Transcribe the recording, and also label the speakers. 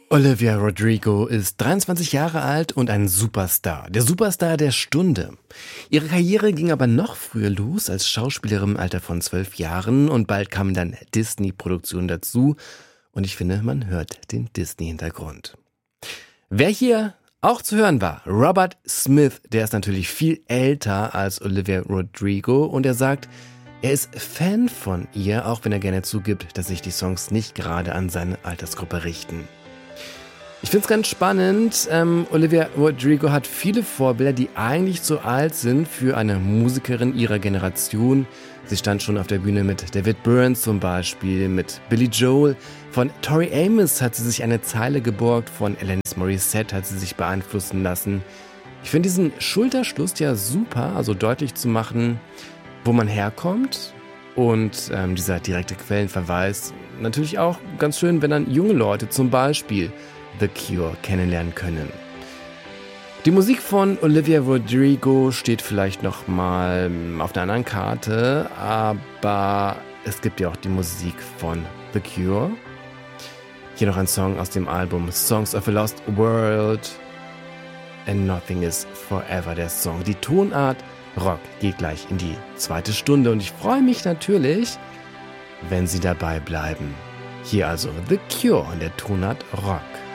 Speaker 1: Olivia Rodrigo ist 23 Jahre alt und ein Superstar. Der Superstar der Stunde. Ihre Karriere ging aber noch früher los als Schauspielerin im Alter von 12 Jahren und bald kamen dann Disney-Produktionen dazu. Und ich finde, man hört den Disney-Hintergrund. Wer hier auch zu hören war, Robert Smith, der ist natürlich viel älter als Olivia Rodrigo und er sagt, er ist Fan von ihr, auch wenn er gerne zugibt, dass sich die Songs nicht gerade an seine Altersgruppe richten. Ich finde es ganz spannend, Olivia Rodrigo hat viele Vorbilder, die eigentlich zu alt sind für eine Musikerin ihrer Generation. Sie stand schon auf der Bühne mit David Byrne zum Beispiel, mit Billy Joel. Von Tori Amos hat sie sich eine Zeile geborgt, von Alanis Morissette hat sie sich beeinflussen lassen. Ich finde diesen Schulterschluss ja super, also deutlich zu machen, wo man herkommt. Und dieser direkte Quellenverweis natürlich auch ganz schön, wenn dann junge Leute zum Beispiel The Cure kennenlernen können. Die Musik von Olivia Rodrigo steht vielleicht noch mal auf einer anderen Karte, aber es gibt ja auch die Musik von The Cure. Hier noch ein Song aus dem Album Songs of a Lost World. And Nothing is Forever, der Song. Die Tonart Rock geht gleich in die zweite Stunde und ich freue mich natürlich, wenn Sie dabei bleiben. Hier also The Cure und der Tonart Rock.